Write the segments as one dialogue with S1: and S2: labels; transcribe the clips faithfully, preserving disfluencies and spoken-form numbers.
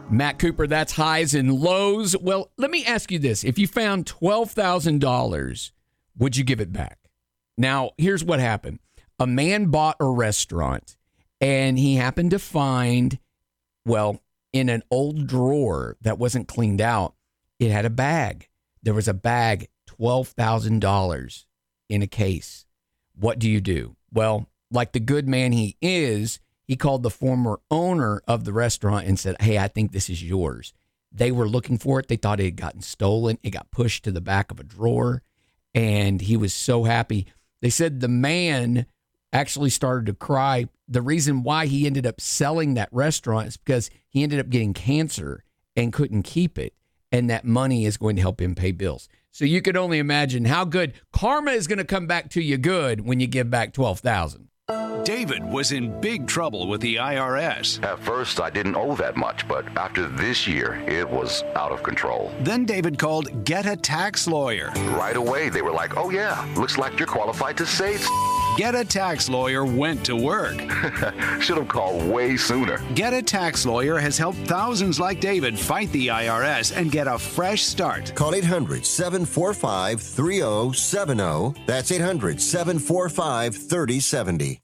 S1: Matt Cooper, that's highs and lows. Well, let me ask you this. If you found twelve thousand dollars, would you give it back? Now, here's what happened. A man bought a restaurant, and he happened to find, well, in an old drawer that wasn't cleaned out, it had a bag. There was a bag, twelve thousand dollars in a case. What do you do? Well, like the good man he is, he called the former owner of the restaurant and said, hey, I think this is yours. They were looking for it. They thought it had gotten stolen. It got pushed to the back of a drawer, and he was so happy. They said the man actually started to cry. The reason why he ended up selling that restaurant is because he ended up getting cancer and couldn't keep it, and that money is going to help him pay bills. So you could only imagine how good karma is going to come back to you good when you give back twelve thousand dollars.
S2: David was in big trouble with the I R S.
S3: At first, I didn't owe that much, but after this year, it was out of control.
S2: Then David called Get a Tax Lawyer.
S3: Right away, they were like, oh yeah, looks like you're qualified to save.
S2: Get a Tax Lawyer went to work.
S3: Should have called way sooner.
S2: Get a Tax Lawyer has helped thousands like David fight the I R S and get a fresh start.
S4: Call eight hundred, seven four five, three oh seven oh. That's eight hundred, seven four five, three oh seven oh.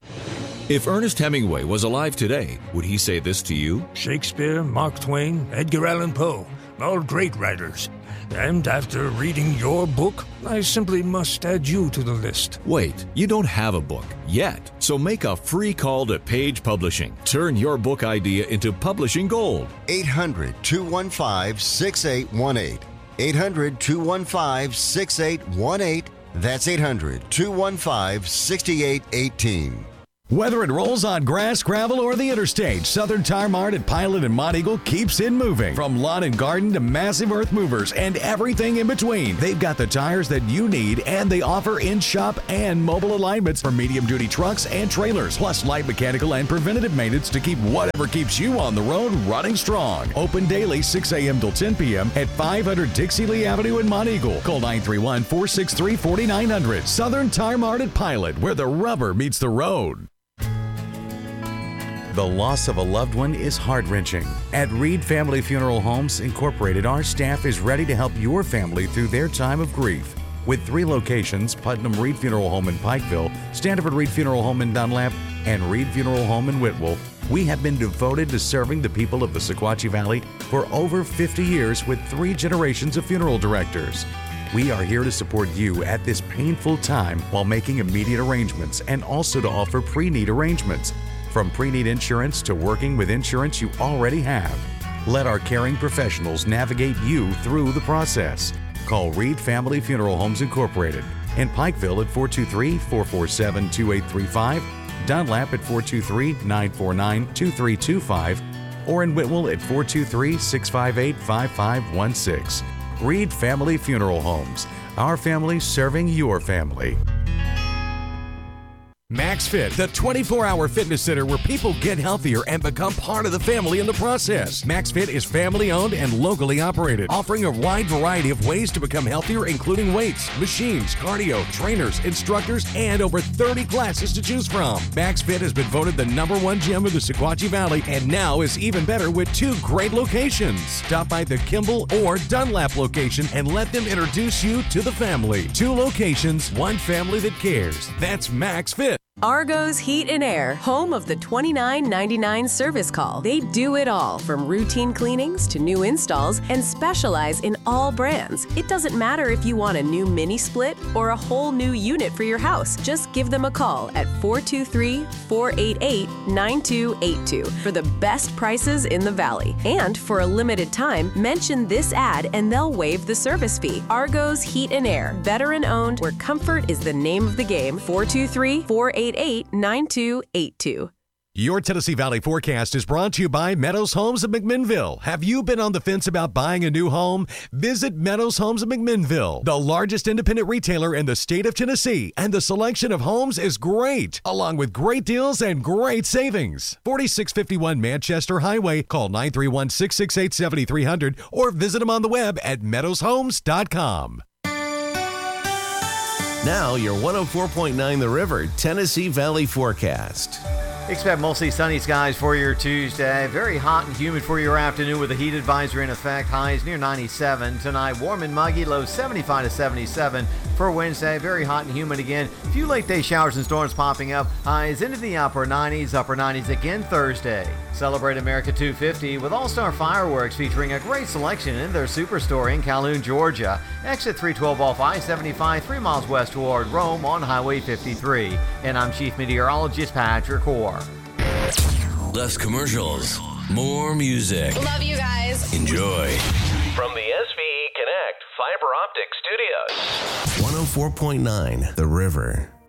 S5: If Ernest Hemingway was alive today, would he say this to you?
S6: Shakespeare, Mark Twain, Edgar Allan Poe, all great writers. And after reading your book, I simply must add you to the list.
S5: Wait, you don't have a book yet. So make a free call to Page Publishing. Turn your book idea into publishing gold.
S4: eight hundred, two one five, six eight one eight. eight hundred, two one five, six eight one eight. That's eight hundred, two one five, six eight one eight.
S7: Whether it rolls on grass, gravel, or the interstate, Southern Tire Mart at Pilot and Mont Eagle keeps it moving. From lawn and garden to massive earth movers and everything in between, they've got the tires that you need, and they offer in-shop and mobile alignments for medium-duty trucks and trailers, plus light mechanical and preventative maintenance to keep whatever keeps you on the road running strong. Open daily six a.m. till ten p.m. at five hundred Dixie Lee Avenue in Mont Eagle. Call nine three one, four six three, four nine zero zero. Southern Tire Mart at Pilot, where the rubber meets the road.
S8: The loss of a loved one is heart-wrenching. At Reed Family Funeral Homes Incorporated, our staff is ready to help your family through their time of grief. With three locations, Putnam Reed Funeral Home in Pikeville, Standiford Reed Funeral Home in Dunlap, and Reed Funeral Home in Whitwell, we have been devoted to serving the people of the Sequatchie Valley for over fifty years with three generations of funeral directors. We are here to support you at this painful time while making immediate arrangements and also to offer pre-need arrangements. From pre-need insurance to working with insurance you already have. Let our caring professionals navigate you through the process. Call Reed Family Funeral Homes Incorporated in Pikeville at four two three, four four seven, two eight three five, Dunlap at four two three, nine four nine, two three two five, or in Whitwell at four two three, six five eight, five five one six. Reed Family Funeral Homes. Our family serving your family.
S7: MaxFit, the twenty-four hour fitness center where people get healthier and become part of the family in the process. MaxFit is family owned and locally operated, offering a wide variety of ways to become healthier, including weights, machines, cardio, trainers, instructors, and over thirty classes to choose from. MaxFit has been voted the number one gym of the Sequatchie Valley and now is even better with two great locations. Stop by the Kimball or Dunlap location and let them introduce you to the family. Two locations, one family that cares. That's MaxFit.
S9: Argos Heat and Air, home of the twenty-nine ninety-nine service call. They do it all, from routine cleanings to new installs, and specialize in all brands. It doesn't matter if you want a new mini split or a whole new unit for your house. Just give them a call at four two three, four eight eight, nine two eight two for the best prices in the valley. And for a limited time, mention this ad and they'll waive the service fee. Argos Heat and Air, veteran owned, where comfort is the name of the game. four two three, four eight eight, nine two eight two.
S7: Your Tennessee Valley forecast is brought to you by Meadows Homes of McMinnville. Have you been on the fence about buying a new home? Visit Meadows Homes of McMinnville, the largest independent retailer in the state of Tennessee, and the selection of homes is great, along with great deals and great savings. forty-six fifty-one Manchester Highway. Call nine three one, six six eight, seven three zero zero or visit them on the web at meadows homes dot com.
S10: Now your one oh four point nine The River Tennessee Valley forecast. Expect mostly sunny skies for your Tuesday. Very hot and humid for your afternoon with a heat advisory in effect. Highs near ninety-seven. Tonight, warm and muggy, low seventy-five to seventy-seven. For Wednesday, very hot and humid again. A few late day showers and storms popping up. Highs into the upper nineties, upper nineties again Thursday. Celebrate America two fifty with All-Star Fireworks featuring a great selection in their superstore in Calhoun, Georgia. Exit three twelve off I seventy-five, three miles west toward Rome on Highway fifty-three. And I'm Chief Meteorologist Patrick Hoare.
S11: Less commercials, more music.
S12: Love you guys.
S11: Enjoy.
S13: From the S V E Connect Fiber Optic Studios.
S11: one oh four point nine The River.